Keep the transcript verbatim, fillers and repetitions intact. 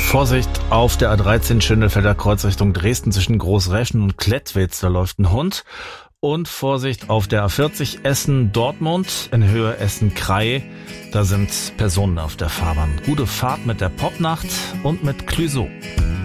Vorsicht auf der A dreizehn Schönfelder Kreuz Richtung Dresden zwischen Großreschen und Klettwitz, da läuft ein Hund. Und Vorsicht auf der A vierzig Essen-Dortmund in Höhe Essen-Krei, da sind Personen auf der Fahrbahn. Gute Fahrt mit der Popnacht und mit Clüso.